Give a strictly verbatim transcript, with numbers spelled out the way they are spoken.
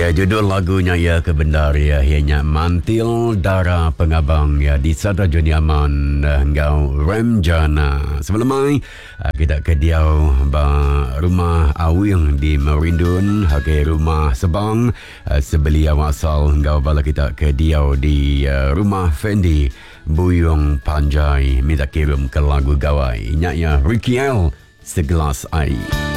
Ya, judul lagunya ya kebenar ya ianya Mantil Dara Pengabang ya di Sadar Juniaman Engau Remjana. Sebelum mai kita ke diau ba rumah Awing di Merindun hake rumah Sebang sebeli awasal engau bala kita ke diau di uh, rumah Fendi Buyung Panjai minta kirim ke lagu gawai ianya Ricky L Segelas Air.